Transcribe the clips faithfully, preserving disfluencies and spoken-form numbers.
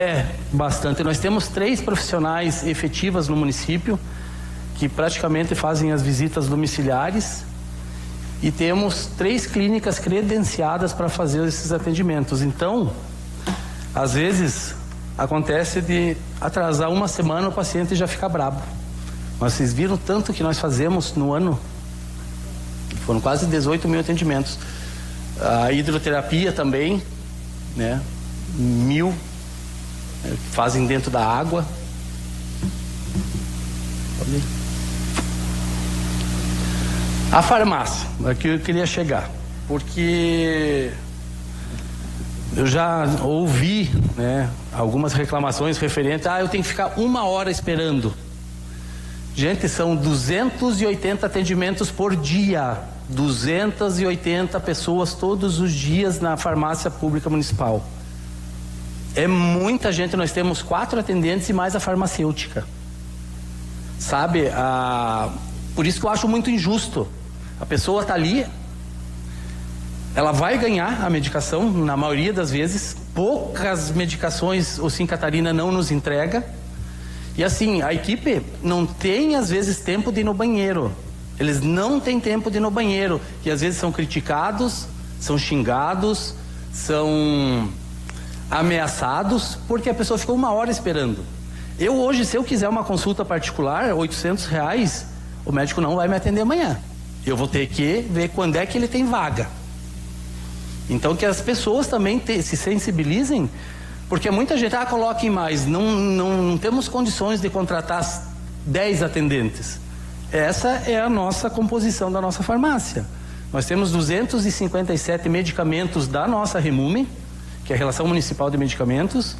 É, bastante. Nós temos três profissionais efetivas no município que praticamente fazem as visitas domiciliares e temos três clínicas credenciadas para fazer esses atendimentos. Então, às vezes, acontece de atrasar uma semana o paciente já fica brabo. Mas vocês viram tanto que nós fazemos no ano? Foram quase dezoito mil atendimentos. A hidroterapia também, né? Mil né? Fazem dentro da água. A farmácia, aqui eu queria chegar, porque eu já ouvi, né, algumas reclamações referentes a ah, eu tenho que ficar uma hora esperando. Gente, são duzentos e oitenta atendimentos por dia, duzentas e oitenta pessoas todos os dias na farmácia pública municipal. É muita gente. Nós temos quatro atendentes e mais a farmacêutica. Sabe, a... por isso que eu acho muito injusto. A pessoa está ali, ela vai ganhar a medicação, na maioria das vezes, poucas medicações o Sim Catarina não nos entrega, e assim, a equipe não tem às vezes tempo de ir no banheiro, eles não têm tempo de ir no banheiro, e às vezes são criticados, são xingados, são ameaçados, porque a pessoa ficou uma hora esperando. Eu hoje, se eu quiser uma consulta particular, oitocentos reais, o médico não vai me atender amanhã. Eu vou ter que ver quando é que ele tem vaga. Então que as pessoas também te, se sensibilizem, porque muita gente, ah, coloquem mais, não, não, não temos condições de contratar dez atendentes. Essa é a nossa composição da nossa farmácia. Nós temos duzentos e cinquenta e sete medicamentos da nossa Remume, que é a Relação Municipal de Medicamentos,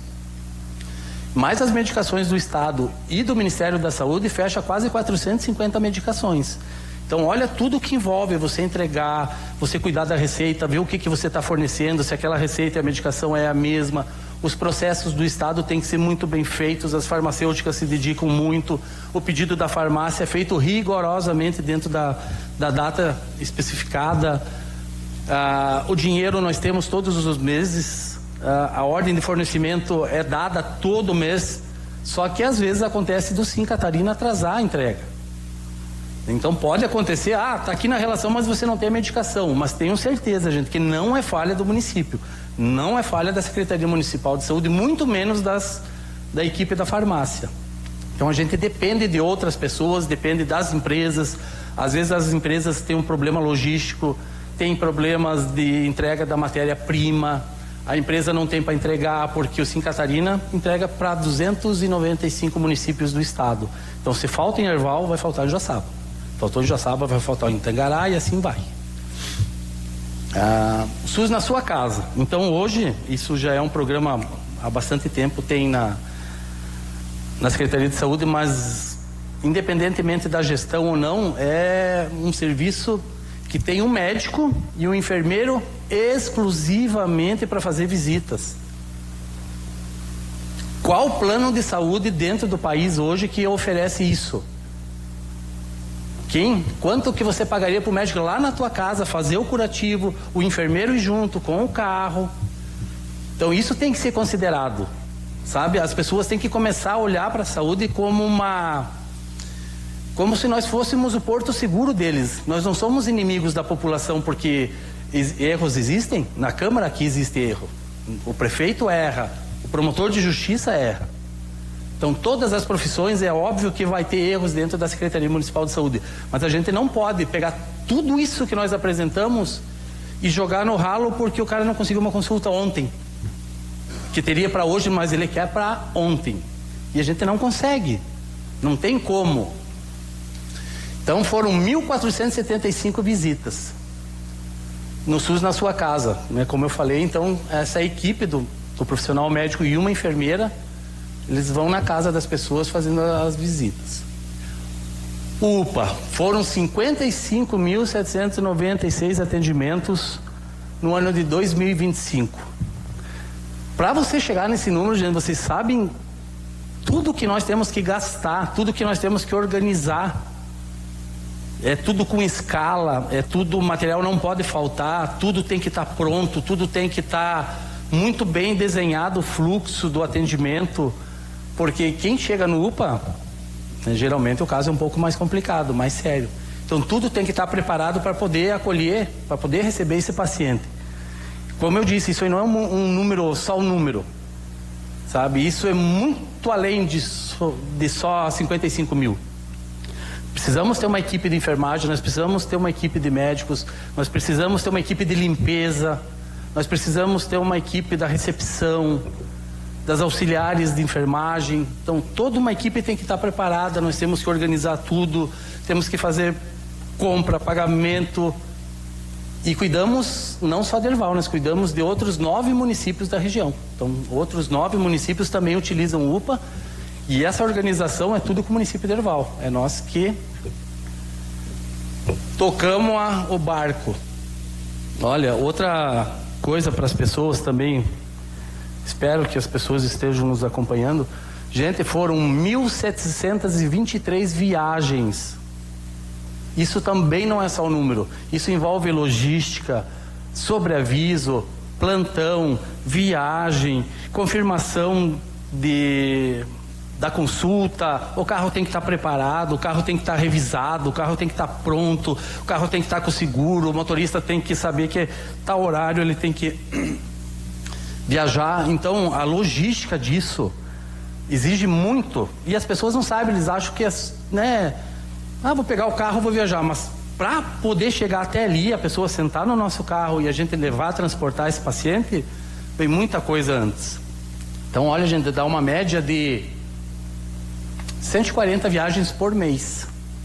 mais as medicações do Estado e do Ministério da Saúde, fecha quase quatrocentas e cinquenta medicações. Então, olha tudo que envolve você entregar, você cuidar da receita, ver o que, que você está fornecendo, se aquela receita e a medicação é a mesma. Os processos do Estado têm que ser muito bem feitos, as farmacêuticas se dedicam muito, o pedido da farmácia é feito rigorosamente dentro da, da data especificada. Ah, o dinheiro nós temos todos os meses, ah, a ordem de fornecimento é dada todo mês, só que às vezes acontece do Sim Catarina atrasar a entrega. Então pode acontecer, ah, tá aqui na relação, mas você não tem a medicação. Mas tenho certeza, gente, que não é falha do município, não é falha da Secretaria Municipal de Saúde, muito menos das, da equipe da farmácia. Então a gente depende de outras pessoas, depende das empresas. Às vezes as empresas têm um problema logístico, têm problemas de entrega da matéria-prima, a empresa não tem para entregar, porque o Sim Catarina entrega para duzentos e noventa e cinco municípios do estado. Então se falta em Erval, vai faltar em Joaçaba. Faltou em Joaçaba, vai faltar em Tangará e assim vai. Ah, SUS na sua casa. Então hoje, isso já é um programa há bastante tempo, tem na, na Secretaria de Saúde, mas independentemente da gestão ou não, é um serviço que tem um médico e um enfermeiro exclusivamente para fazer visitas. Qual plano de saúde dentro do país hoje que oferece isso? Quem? Quanto que você pagaria para o médico lá na tua casa fazer o curativo, o enfermeiro ir junto com o carro? Então isso tem que ser considerado, sabe? As pessoas têm que começar a olhar para a saúde como uma, como se nós fôssemos o porto seguro deles. Nós não somos inimigos da população porque erros existem. Na Câmara aqui existe erro. O prefeito erra, o promotor de justiça erra. Então, todas as profissões, é óbvio que vai ter erros dentro da Secretaria Municipal de Saúde. Mas a gente não pode pegar tudo isso que nós apresentamos e jogar no ralo porque o cara não conseguiu uma consulta ontem. Que teria para hoje, mas ele quer para ontem. E a gente não consegue. Não tem como. Então, foram mil quatrocentas e setenta e cinco visitas no SUS na sua casa. Né? Como eu falei, então, essa equipe do, do profissional médico e uma enfermeira, eles vão na casa das pessoas fazendo as visitas. U P A, foram cinquenta e cinco mil setecentos e noventa e seis atendimentos no ano de dois mil e vinte e cinco. Para você chegar nesse número, gente, vocês sabem tudo que nós temos que gastar, tudo que nós temos que organizar. É tudo com escala, é tudo, o material não pode faltar, tudo tem que estar pronto, tudo tem que estar muito bem desenhado o fluxo do atendimento, porque quem chega no U P A, né, geralmente o caso é um pouco mais complicado, mais sério. Então tudo tem que estar preparado para poder acolher, para poder receber esse paciente. Como eu disse, isso aí não é um, um número, só um número, sabe? Isso é muito além de só, de só cinquenta e cinco mil. Precisamos ter uma equipe de enfermagem, nós precisamos ter uma equipe de médicos, nós precisamos ter uma equipe de limpeza, nós precisamos ter uma equipe da recepção, das auxiliares de enfermagem. Então toda uma equipe tem que estar preparada, nós temos que organizar tudo, temos que fazer compra, pagamento, e cuidamos não só de Herval, nós cuidamos de outros nove municípios da região. Então outros nove municípios também utilizam o U P A, e essa organização é tudo com o município de Herval, é nós que tocamos a, o barco. Olha, outra coisa para as pessoas também, espero que as pessoas estejam nos acompanhando. Gente, foram mil setecentas e vinte e três viagens. Isso também não é só o número, isso envolve logística, sobreaviso, plantão, viagem, confirmação de, da consulta. O carro tem que estar preparado, o carro tem que estar revisado, o carro tem que estar pronto, o carro tem que estar com seguro, o motorista tem que saber que tal horário ele tem que viajar. Então a logística disso exige muito, e as pessoas não sabem, eles acham que, né, ah, vou pegar o carro, vou viajar, mas para poder chegar até ali, a pessoa sentar no nosso carro e a gente levar, transportar esse paciente, vem muita coisa antes. Então olha, gente, dá uma média de cento e quarenta viagens por mês.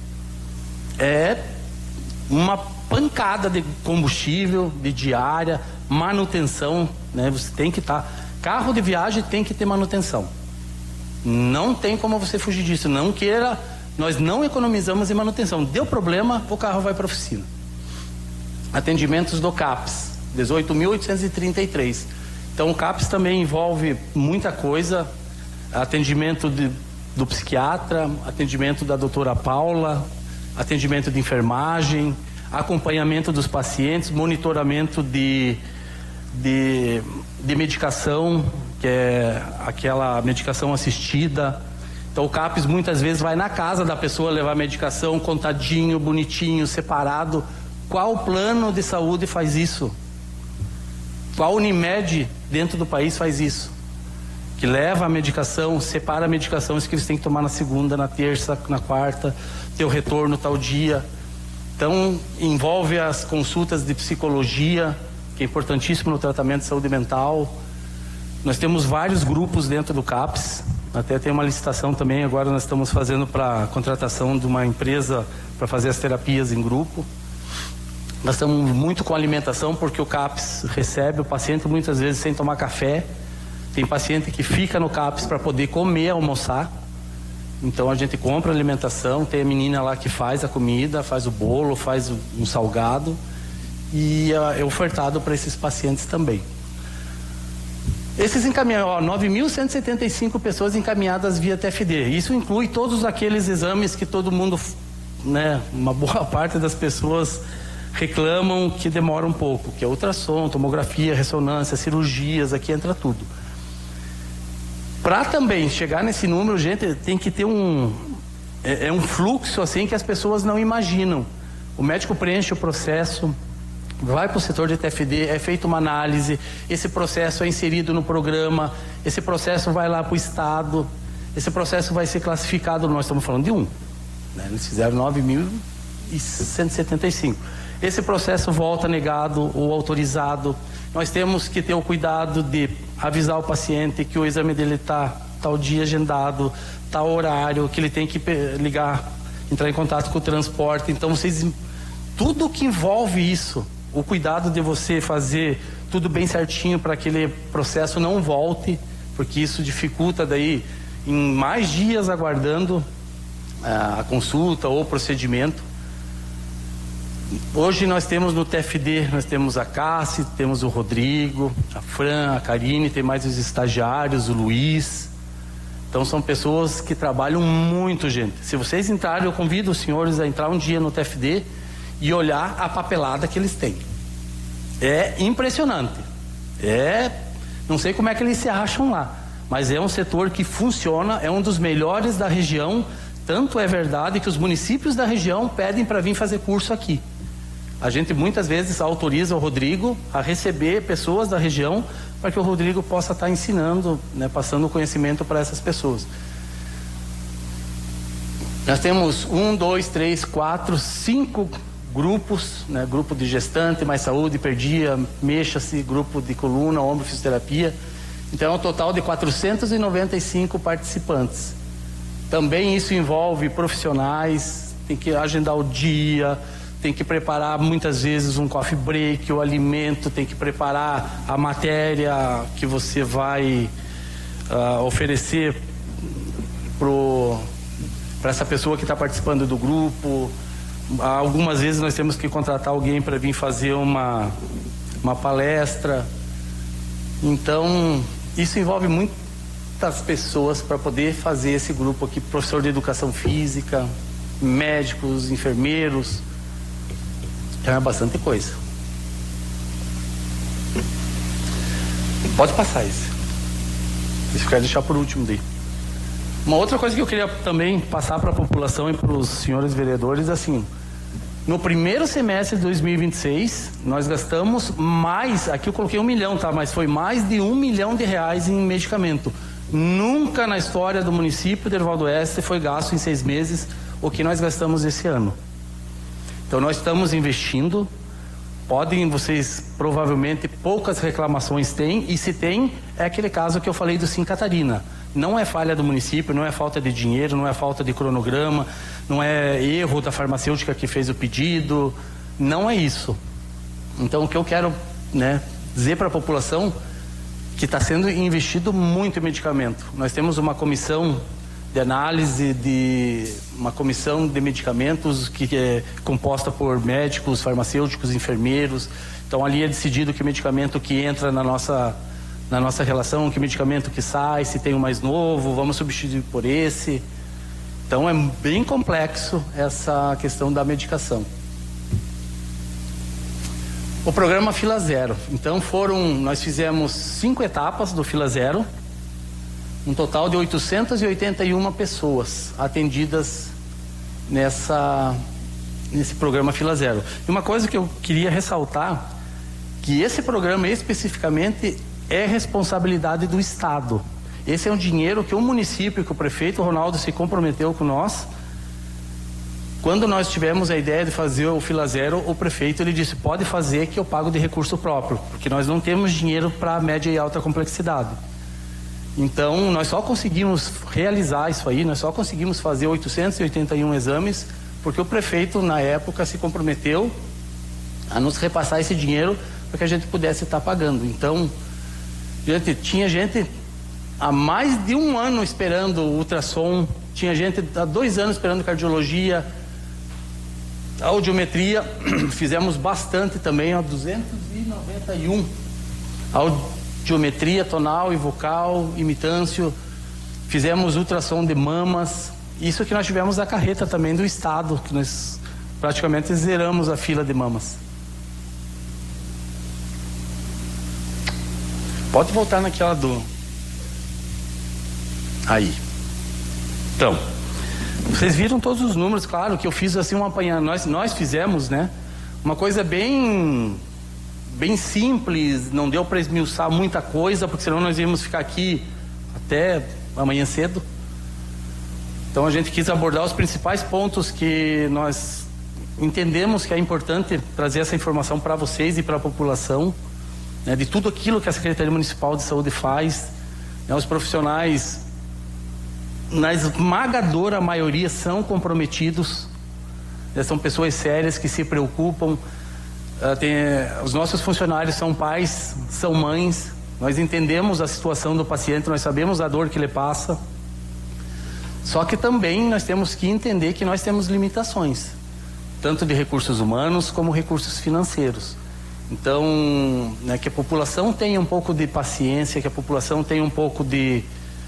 É uma pancada de combustível, de diária, manutenção, né? Você tem que estar, carro de viagem tem que ter manutenção. Não tem como você fugir disso. Não queira, nós não economizamos em manutenção. Deu problema, o carro vai para a oficina. Atendimentos do CAPS, dezoito mil oitocentos e trinta e três. Então o CAPS também envolve muita coisa. Atendimento de, do psiquiatra, atendimento da doutora Paula, atendimento de enfermagem, acompanhamento dos pacientes, monitoramento de, de, de medicação, que é aquela medicação assistida. Então o CAPS muitas vezes vai na casa da pessoa levar a medicação, contadinho, bonitinho, separado. Qual plano de saúde faz isso? Qual Unimed dentro do país faz isso? Que leva a medicação, separa a medicação, isso que eles têm que tomar na segunda, na terça, na quarta, ter o retorno tal dia. Então envolve as consultas de psicologia, que é importantíssimo no tratamento de saúde mental. Nós temos vários grupos dentro do CAPS, até tem uma licitação também, agora nós estamos fazendo para a contratação de uma empresa para fazer as terapias em grupo. Nós estamos muito com alimentação, porque o CAPS recebe o paciente muitas vezes sem tomar café. Tem paciente que fica no CAPS para poder comer, almoçar. Então a gente compra alimentação, tem a menina lá que faz a comida, faz o bolo, faz um salgado, e é ofertado para esses pacientes também. Esses encaminhados, nove mil cento e setenta e cinco pessoas encaminhadas via T F D. Isso inclui todos aqueles exames que todo mundo, né, uma boa parte das pessoas reclamam que demora um pouco, que é ultrassom, tomografia, ressonância, cirurgias, aqui entra tudo. Para também chegar nesse número, gente, tem que ter um, é, é um fluxo assim que as pessoas não imaginam. O médico preenche o processo, vai para o setor de T F D, é feita uma análise, esse processo é inserido no programa, esse processo vai lá para o estado, esse processo vai ser classificado, nós estamos falando de um, né? Eles fizeram nove mil cento e setenta e cinco. Esse processo volta negado ou autorizado. Nós temos que ter o cuidado de avisar o paciente que o exame dele está tal dia agendado, tal horário, que ele tem que ligar, entrar em contato com o transporte. Então vocês, tudo que envolve isso, o cuidado de você fazer tudo bem certinho para que aquele processo não volte, porque isso dificulta daí em mais dias aguardando a, a consulta ou o procedimento. Hoje nós temos no T F D, nós temos a Cassi, temos o Rodrigo, a Fran, a Karine, tem mais os estagiários, o Luiz. Então são pessoas que trabalham muito, gente. Se vocês entrarem, eu convido os senhores a entrar um dia no T F D e olhar a papelada que eles têm. É impressionante. É, Não sei como é que eles se acham lá, mas é um setor que funciona, é um dos melhores da região. Tanto é verdade que os municípios da região pedem para vir fazer curso aqui. A gente muitas vezes autoriza o Rodrigo a receber pessoas da região para que o Rodrigo possa estar ensinando, né, passando o conhecimento para essas pessoas. Nós temos um, dois, três, quatro, cinco grupos, né, grupo de gestante, mais saúde, perdia, mexa-se, grupo de coluna, ombro, fisioterapia. Então é um total de quatrocentos e noventa e cinco participantes. Também isso envolve profissionais, tem que agendar o dia, tem que preparar muitas vezes um coffee break, o alimento, tem que preparar a matéria que você vai uh, oferecer para essa pessoa que está participando do grupo. Algumas vezes nós temos que contratar alguém para vir fazer uma, uma palestra. Então, isso envolve muitas pessoas para poder fazer esse grupo aqui, professor de educação física, médicos, enfermeiros. Então é bastante coisa. Pode passar esse. Se quer deixar por último daí. Uma outra coisa que eu queria também passar para a população e para os senhores vereadores, assim, no primeiro semestre de dois mil e vinte e seis, nós gastamos mais, aqui eu coloquei um milhão, tá? Mas foi mais de um milhão de reais em medicamento. Nunca na história do município de Erval do Oeste foi gasto em seis meses o que nós gastamos esse ano. Então nós estamos investindo, podem vocês, provavelmente poucas reclamações têm, e se tem, é aquele caso que eu falei do Sim Catarina. Não é falha do município, não é falta de dinheiro, não é falta de cronograma, não é erro da farmacêutica que fez o pedido, não é isso. Então o que eu quero, né, dizer para a população que está sendo investido muito em medicamento. Nós temos uma comissão de análise, de uma comissão de medicamentos que é composta por médicos, farmacêuticos, enfermeiros. Então ali é decidido que medicamento que entra na nossa, na nossa relação, que medicamento que sai, se tem um mais novo, vamos substituir por esse. Então é bem complexo essa questão da medicação. O programa Fila Zero. Então foram, nós fizemos cinco etapas do Fila Zero. Um total de oitocentas e oitenta e uma pessoas atendidas nessa, nesse programa Fila Zero. E uma coisa que eu queria ressaltar, que esse programa especificamente é responsabilidade do Estado. Esse é um dinheiro que o município, que o prefeito Ronaldo se comprometeu com nós. Quando nós tivemos a ideia de fazer o Fila Zero, o prefeito ele disse, pode fazer que eu pago de recurso próprio, porque nós não temos dinheiro para média e alta complexidade. Então, nós só conseguimos realizar isso aí, nós só conseguimos fazer oitocentos e oitenta e um exames, porque o prefeito, na época, se comprometeu a nos repassar esse dinheiro para que a gente pudesse estar pagando. Então, gente, tinha gente há mais de um ano esperando ultrassom, tinha gente há dois anos esperando cardiologia, audiometria, fizemos bastante também, ó, duzentos e noventa e um audiometria. Geometria tonal e vocal, imitâncio, fizemos ultrassom de mamas, isso que nós tivemos a carreta também do Estado, que nós praticamente zeramos a fila de mamas. Pode voltar naquela do... Aí. Então, vocês viram todos os números, claro que eu fiz assim um apanhado, nós, nós fizemos, né, uma coisa bem... bem simples, não deu para esmiuçar muita coisa, porque senão nós íamos ficar aqui até amanhã cedo. Então a gente quis abordar os principais pontos que nós entendemos que é importante trazer essa informação para vocês e para a população, né, de tudo aquilo que a Secretaria Municipal de Saúde faz, né, os profissionais, na esmagadora maioria, são comprometidos, né, são pessoas sérias que se preocupam. Uh, tem, os nossos funcionários são pais, são mães, nós entendemos a situação do paciente, nós sabemos a dor que ele passa, só que também nós temos que entender que nós temos limitações, tanto de recursos humanos como recursos financeiros. Então, né, que a população tenha um pouco de paciência, que a população tenha um pouco de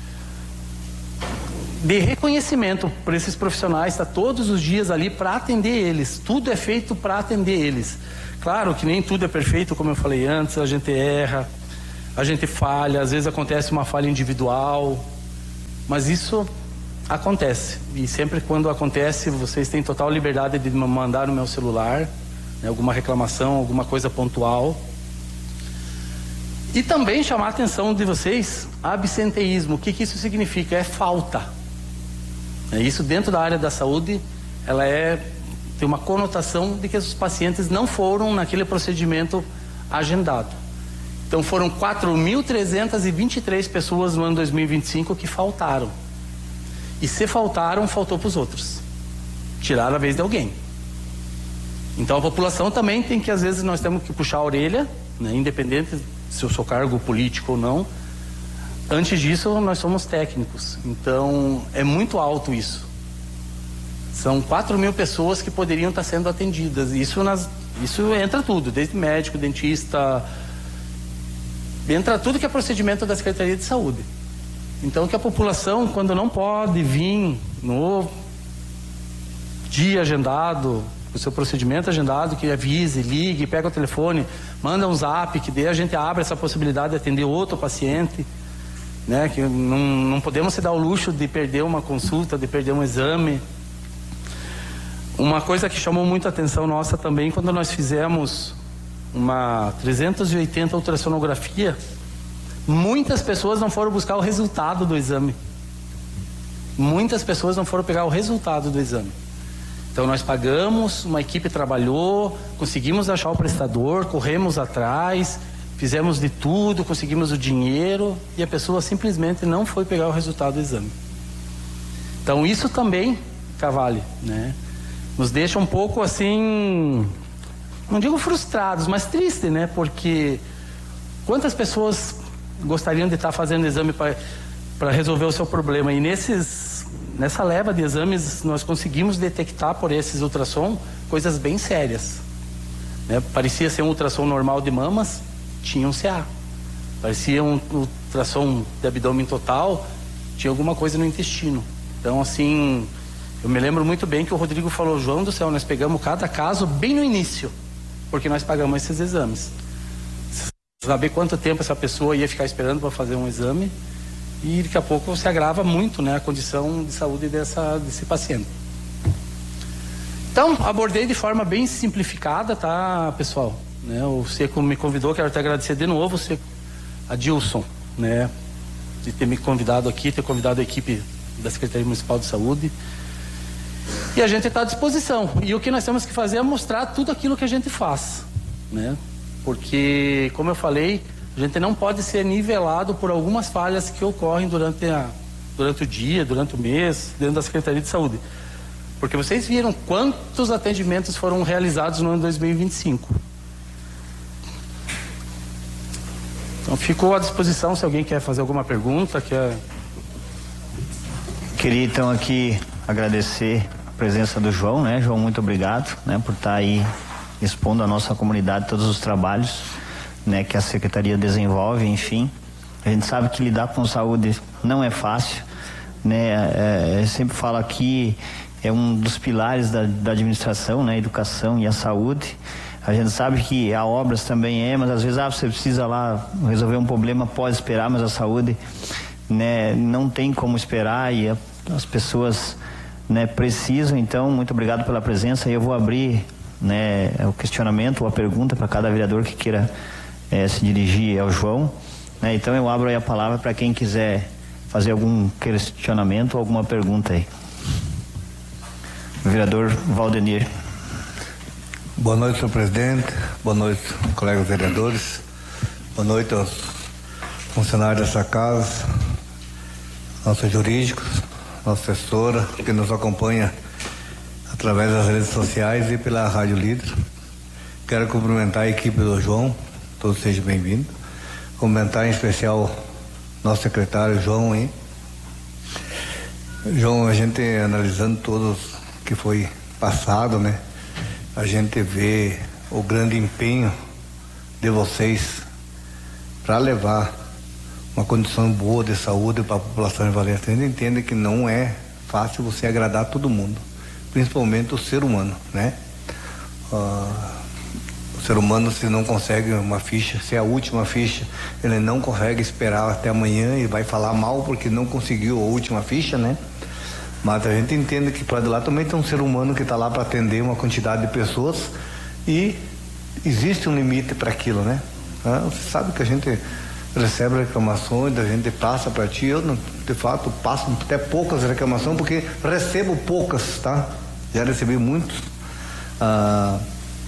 de reconhecimento por esses profissionais, está todos os dias ali para atender eles, tudo é feito para atender eles. Claro que nem tudo é perfeito, como eu falei antes, a gente erra, a gente falha, às vezes acontece uma falha individual, mas isso acontece. E sempre quando acontece, vocês têm total liberdade de me mandar no meu celular, né, alguma reclamação, alguma coisa pontual. E também chamar a atenção de vocês, absenteísmo. O que que isso significa? É falta. É isso dentro da área da saúde, ela é, tem uma conotação de que os pacientes não foram naquele procedimento agendado. Então foram quatro mil trezentas e vinte e três pessoas no ano dois mil e vinte e cinco que faltaram. E se faltaram, faltou para os outros. Tiraram a vez de alguém. Então a população também tem que, às vezes, nós temos que puxar a orelha, né, independente se eu sou cargo político ou não. Antes disso, nós somos técnicos. Então é muito alto isso. São quatro mil pessoas que poderiam estar sendo atendidas. Isso, nas, isso entra tudo, desde médico, dentista, entra tudo que é procedimento da Secretaria de Saúde. Então que a população, quando não pode vir no dia agendado, o seu procedimento agendado, que avise, ligue, pega o telefone, manda um zap, que daí a gente abre essa possibilidade de atender outro paciente, né? Que não, não podemos se dar o luxo de perder uma consulta, de perder um exame. Uma coisa que chamou muita atenção nossa também, quando nós fizemos uma trezentos e oitenta ultrassonografia, muitas pessoas não foram buscar o resultado do exame. Muitas pessoas não foram pegar o resultado do exame. Então nós pagamos, uma equipe trabalhou, conseguimos achar o prestador, corremos atrás, fizemos de tudo, conseguimos o dinheiro e a pessoa simplesmente não foi pegar o resultado do exame. Então isso também, Cavalli, né, nos deixa um pouco assim, não digo frustrados, mas tristes, né? Porque quantas pessoas gostariam de estar fazendo exame para resolver o seu problema? E nesses, nessa leva de exames nós conseguimos detectar por esses ultrassom coisas bem sérias, né? Parecia ser um ultrassom normal de mamas, tinha um C A. Parecia um ultrassom de abdômen total, tinha alguma coisa no intestino. Então assim, eu me lembro muito bem que o Rodrigo falou: João do céu, nós pegamos cada caso bem no início, porque nós pagamos esses exames. Saber quanto tempo essa pessoa ia ficar esperando para fazer um exame, e daqui a pouco se agrava muito, né, a condição de saúde dessa, desse paciente. Então, abordei de forma bem simplificada, tá, pessoal? Né, o Seco me convidou, quero até agradecer de novo o Seco, a Dilson, né, de ter me convidado aqui, ter convidado a equipe da Secretaria Municipal de Saúde. E a gente está à disposição. E o que nós temos que fazer é mostrar tudo aquilo que a gente faz, né? Porque, como eu falei, a gente não pode ser nivelado por algumas falhas que ocorrem durante, a, durante o dia, durante o mês, dentro da Secretaria de Saúde. Porque vocês viram quantos atendimentos foram realizados no ano dois mil e vinte e cinco. Então, ficou à disposição se alguém quer fazer alguma pergunta. Quer... Queria, então, aqui agradecer a presença do João, né? João, muito obrigado, né, por estar aí expondo à nossa comunidade todos os trabalhos, né, que a Secretaria desenvolve, enfim. A gente sabe que lidar com saúde não é fácil, né? É, eu sempre falo aqui, é um dos pilares da, da administração, né? A educação e a saúde. A gente sabe que a obras também é, mas às vezes ah, você precisa lá resolver um problema, pode esperar, mas a saúde, né, não tem como esperar e a, as pessoas, né, precisam. Então, muito obrigado pela presença. E eu vou abrir, né, o questionamento ou a pergunta para cada vereador que queira é, se dirigir ao João, né? Então eu abro aí a palavra para quem quiser fazer algum questionamento ou alguma pergunta aí. O vereador Valdenir. Boa noite, senhor presidente. Boa noite, colegas vereadores. Boa noite aos funcionários dessa casa, nossos jurídicos, nossa assessora que nos acompanha através das redes sociais e pela Rádio Líder. Quero cumprimentar a equipe do João, todos sejam bem-vindos. Cumprimentar em especial nosso secretário João, hein? João, a gente analisando todos que foi passado, né? A gente vê o grande empenho de vocês para levar uma condição boa de saúde para a população de Valença. A gente entende que não é fácil você agradar todo mundo, principalmente o ser humano, né? Uh, ser humano, se não consegue uma ficha, se é a última ficha, ele não consegue esperar até amanhã e vai falar mal porque não conseguiu a última ficha, né? Mas a gente entende que para de lá também tem um ser humano que está lá para atender uma quantidade de pessoas e existe um limite para aquilo, né? Ah, você sabe que a gente recebe reclamações, a gente passa para ti, eu de fato passo até poucas reclamações porque recebo poucas, tá? Já recebi muitos. Ah,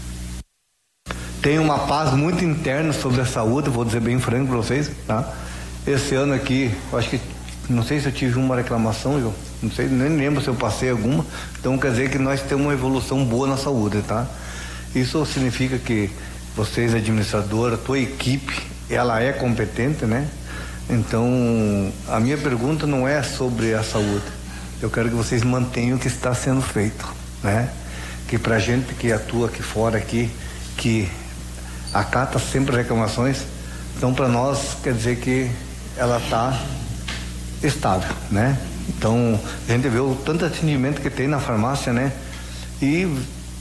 tenho uma paz muito interna sobre a saúde, vou dizer bem franco para vocês, tá? Esse ano aqui, eu acho que, não sei se eu tive uma reclamação, eu não sei, nem lembro se eu passei alguma, então quer dizer que nós temos uma evolução boa na saúde, tá? Isso significa que vocês, administradora, a tua equipe, ela é competente, né? Então, a minha pergunta não é sobre a saúde, eu quero que vocês mantenham o que está sendo feito, né? Que pra gente que atua aqui fora, aqui, que acata sempre reclamações, então para nós quer dizer que ela está estável, né? Então a gente vê o tanto atendimento que tem na farmácia, né? E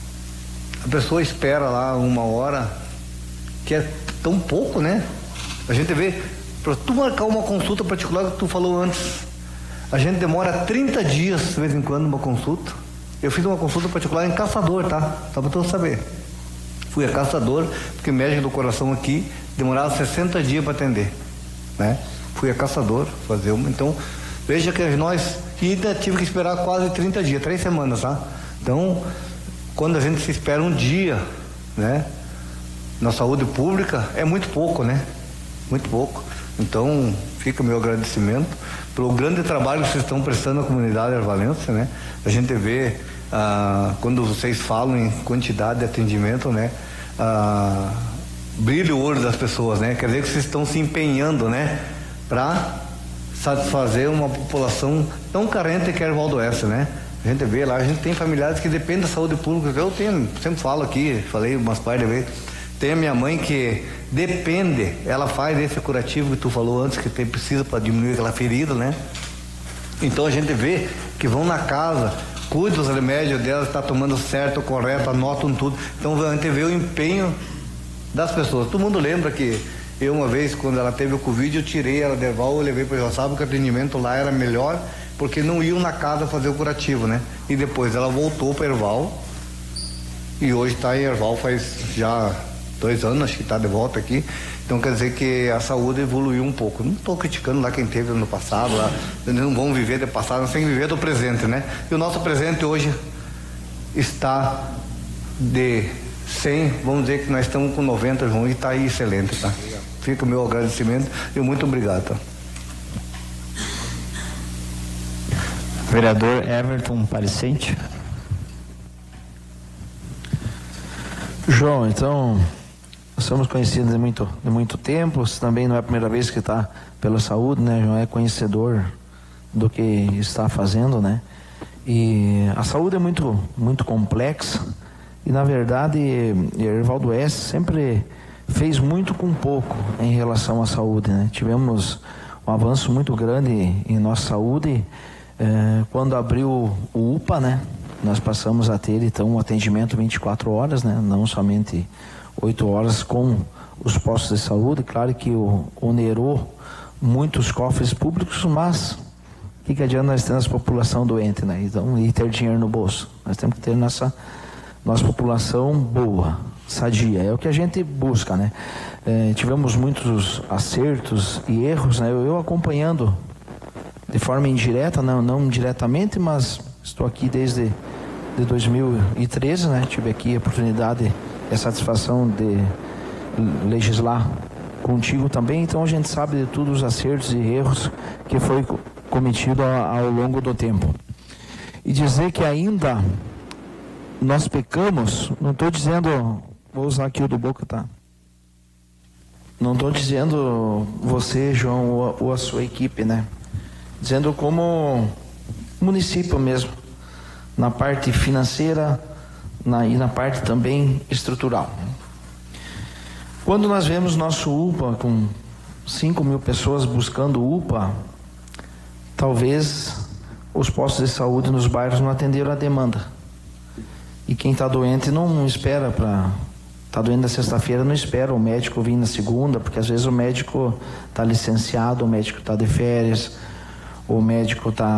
a pessoa espera lá uma hora, que é tão pouco, né? A gente vê, para tu marcar uma consulta particular que tu falou antes, a gente demora trinta dias de vez em quando uma consulta. Eu fiz uma consulta particular em Caçador, tá? Só para tu saber. Fui a Caçador, porque médico do coração aqui demorava sessenta dias para atender, né? Fui a Caçador fazer uma, então veja que nós ainda tive que esperar quase trinta dias, três semanas, tá? Então, quando a gente se espera um dia, né? Na saúde pública é muito pouco, né? Muito pouco. Então, fica o meu agradecimento pelo grande trabalho que vocês estão prestando à comunidade ervalense, né? A gente vê Ah, quando vocês falam em quantidade de atendimento, né, ah, brilha o olho das pessoas, né? Quer dizer que vocês estão se empenhando, né, para satisfazer uma população tão carente que é Ervaldoense, né? A gente vê lá, a gente tem familiares que dependem da saúde pública. Eu tenho, sempre falo aqui, falei umas par de vezes. Tem a minha mãe que depende, ela faz esse curativo que tu falou antes, que tem, precisa para diminuir aquela ferida, né? Então a gente vê que vão na casa, cuida dos remédios dela, está tomando certo, correto, anotam tudo. Então a gente vê o empenho das pessoas. Todo mundo lembra que eu uma vez, quando ela teve o Covid, eu tirei ela de Erval, eu levei para o Joçaba, que o atendimento lá era melhor, porque não iam na casa fazer o curativo, né? E depois ela voltou para Erval e hoje está em Erval faz já dois anos, acho que está de volta aqui. Então quer dizer que a saúde evoluiu um pouco. Não estou criticando lá quem teve no passado, lá, eles não vão viver do passado, nós temos que viver do presente, né? E o nosso presente hoje está de cem, vamos dizer que nós estamos com noventa, João, e está aí excelente, tá? Fica o meu agradecimento e muito obrigado, tá? Vereador Everton Parecente. João, então, somos conhecidos de muito, de muito tempo, também não é a primeira vez que está pela saúde, né, João? É conhecedor do que está fazendo, né? E a saúde é muito, muito complexa e, na verdade, Ervaldoense sempre fez muito com pouco em relação à saúde, né? Tivemos um avanço muito grande em nossa saúde eh, quando abriu o U P A, né? Nós passamos a ter, então, um atendimento vinte e quatro horas, né? Não somente oito horas com os postos de saúde. Claro que o, onerou muitos cofres públicos, mas o que, que adianta nós termos a população doente, né? Então, e ter dinheiro no bolso. Nós temos que ter nossa, nossa população boa, sadia. É o que a gente busca, né? É, tivemos muitos acertos e erros, né? Eu, eu acompanhando de forma indireta, não, não diretamente, mas estou aqui desde de dois mil e treze, né? Tive aqui a oportunidade e a satisfação de legislar contigo também, então a gente sabe de todos os acertos e erros que foi cometido ao longo do tempo. E dizer que ainda nós pecamos, não estou dizendo, vou usar aqui o do Boca, tá? Não estou dizendo você, João, ou, ou a sua equipe, né? Dizendo como município mesmo, na parte financeira na, e na parte também estrutural. Quando nós vemos nosso U P A com cinco mil pessoas buscando U P A, talvez os postos de saúde nos bairros não atenderam a demanda. E quem está doente não espera para tá doendo na sexta-feira, não espera o médico vir na segunda, porque às vezes o médico tá licenciado, o médico tá de férias, o médico tá